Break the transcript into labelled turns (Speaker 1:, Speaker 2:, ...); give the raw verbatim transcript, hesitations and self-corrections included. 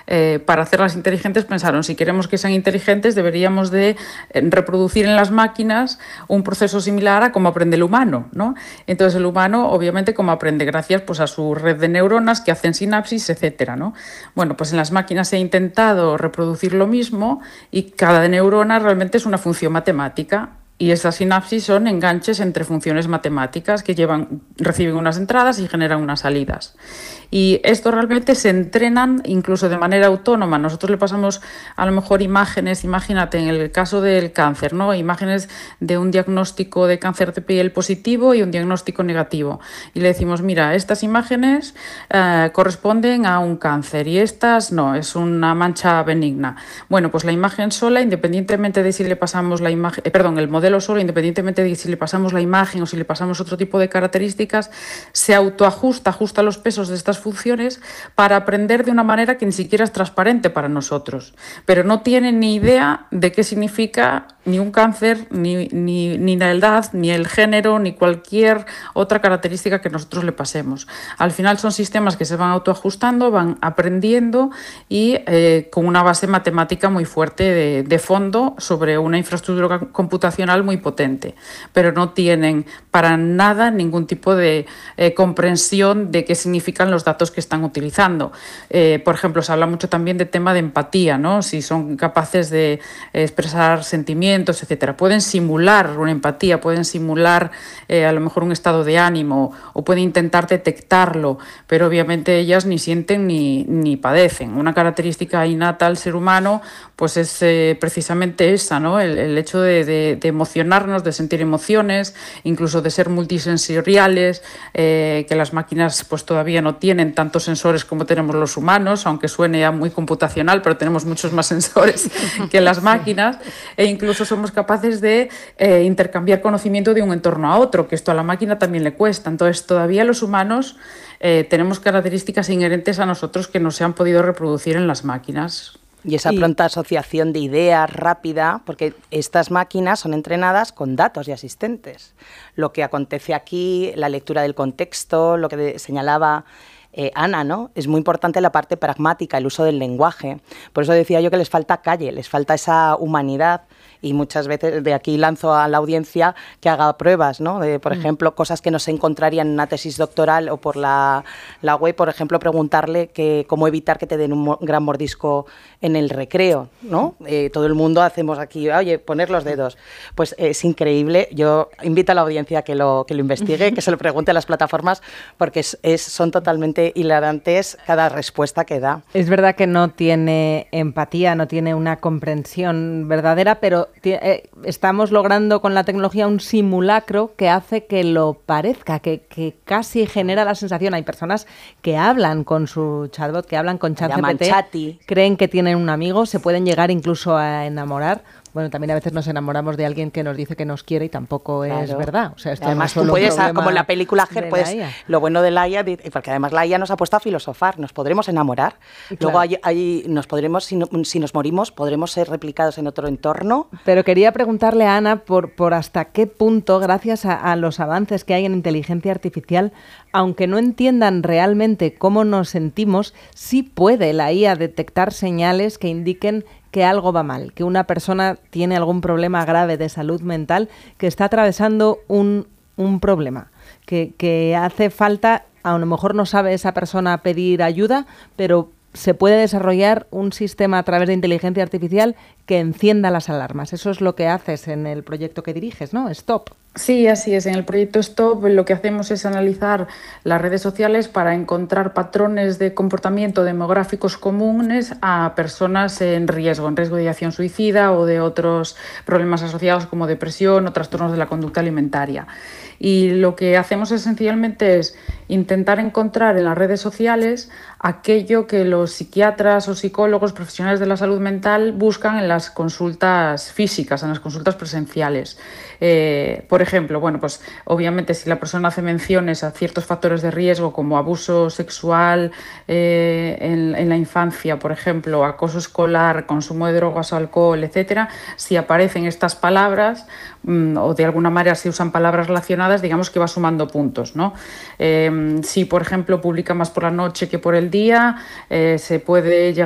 Speaker 1: eh, para hacerlas inteligentes pensaron, si queremos que sean inteligentes deberíamos de reproducir en las máquinas un proceso similar a cómo aprende el humano, ¿no? Entonces el humano obviamente cómo aprende, gracias pues a su red de neuronas que hacen sinapsis, etcétera, ¿no? Bueno, pues en las máquinas se ha intentado reproducir lo mismo y cada neurona realmente es una función matemática. Y estas sinapsis son enganches entre funciones matemáticas que llevan, reciben unas entradas y generan unas salidas. Y esto realmente se entrenan incluso de manera autónoma. Nosotros le pasamos a lo mejor imágenes, imagínate en el caso del cáncer, ¿no? Imágenes de un diagnóstico de cáncer de piel positivo y un diagnóstico negativo. Y le decimos, mira, estas imágenes eh, corresponden a un cáncer y estas no, es una mancha benigna. Bueno, pues la imagen sola, independientemente de si le pasamos la imagen, eh, perdón, el modelo solo, independientemente de si le pasamos la imagen o si le pasamos otro tipo de características, se autoajusta, ajusta los pesos de estas funciones para aprender de una manera que ni siquiera es transparente para nosotros, pero no tiene ni idea de qué significa ni un cáncer, ni, ni, ni la edad, ni el género, ni cualquier otra característica que nosotros le pasemos. Al final son sistemas que se van autoajustando, van aprendiendo y eh, con una base matemática muy fuerte de, de fondo sobre una infraestructura computacional muy potente, pero no tienen para nada ningún tipo de eh, comprensión de qué significan los datos que están utilizando. Eh, por ejemplo, se habla mucho también de tema de empatía, ¿no? Si son capaces de eh, expresar sentimientos, etcétera. Pueden simular una empatía, pueden simular eh, a lo mejor un estado de ánimo o pueden intentar detectarlo, pero obviamente ellas ni sienten ni, ni padecen. Una característica innata al ser humano pues es eh, precisamente esa, ¿no? El, el hecho de, de, de emocionarnos, de sentir emociones, incluso de ser multisensoriales, eh, que las máquinas pues todavía no tienen tantos sensores como tenemos los humanos, aunque suene ya muy computacional, pero tenemos muchos más sensores que las máquinas, e incluso somos capaces de eh, intercambiar conocimiento de un entorno a otro, que esto a la máquina también le cuesta. Entonces, todavía los humanos eh, tenemos características inherentes a nosotros que no se han podido reproducir en las máquinas.
Speaker 2: Y esa pronta asociación de ideas rápida, porque estas máquinas son entrenadas con datos y asistentes. Lo que acontece aquí, la lectura del contexto, lo que señalaba eh, Ana, ¿no? Es muy importante la parte pragmática, el uso del lenguaje. Por eso decía yo que les falta calle, les falta esa humanidad. Y muchas veces de aquí lanzo a la audiencia que haga pruebas, ¿no? De, por mm. ejemplo, cosas que no se encontrarían en una tesis doctoral o por la, la web, por ejemplo, preguntarle que, cómo evitar que te den un mo- gran mordisco en el recreo, ¿no? Eh, todo el mundo hacemos aquí, oye, poner los dedos. Pues eh, es increíble. Yo invito a la audiencia que lo, que lo investigue, que se lo pregunte a las plataformas, porque es, es, son totalmente hilarantes cada respuesta que da.
Speaker 3: Es verdad que no tiene empatía, no tiene una comprensión verdadera, pero estamos logrando con la tecnología un simulacro que hace que lo parezca, que, que casi genera la sensación. Hay personas que hablan con su chatbot, que hablan con ChatGPT, creen que tienen un amigo, se pueden llegar incluso a enamorar. Bueno, también a veces nos enamoramos de alguien que nos dice que nos quiere y tampoco claro. es verdad. O sea, esto
Speaker 2: además,
Speaker 3: no
Speaker 2: tú puedes, como en la película Her, puedes, lo bueno de la I A, porque además la I A nos ha puesto a filosofar, nos podremos enamorar, claro. luego hay, hay, nos podremos, si, no, si nos morimos, podremos ser replicados en otro entorno.
Speaker 3: Pero quería preguntarle a Ana por, por hasta qué punto, gracias a, a los avances que hay en inteligencia artificial, aunque no entiendan realmente cómo nos sentimos, sí puede la I A detectar señales que indiquen que algo va mal, que una persona tiene algún problema grave de salud mental, que está atravesando un, un problema, que, que hace falta, a lo mejor no sabe esa persona pedir ayuda, pero se puede desarrollar un sistema a través de inteligencia artificial que encienda las alarmas. Eso es lo que haces en el proyecto que diriges, ¿no? Stop.
Speaker 1: Sí, así es. En el proyecto Stop lo que hacemos es analizar las redes sociales para encontrar patrones de comportamiento demográficos comunes a personas en riesgo, en riesgo de ideación suicida o de otros problemas asociados como depresión o trastornos de la conducta alimentaria. Y lo que hacemos esencialmente es intentar encontrar en las redes sociales aquello que los psiquiatras o psicólogos profesionales de la salud mental buscan en las consultas físicas, en las consultas presenciales. Eh, por ejemplo, bueno, pues obviamente si la persona hace menciones a ciertos factores de riesgo como abuso sexual eh, en, en la infancia, por ejemplo, acoso escolar, consumo de drogas o alcohol, etcétera, si aparecen estas palabras mmm, o de alguna manera se usan palabras relacionadas, digamos que va sumando puntos, ¿no? Eh, si, por ejemplo, publica más por la noche que por el día, eh, se puede llegar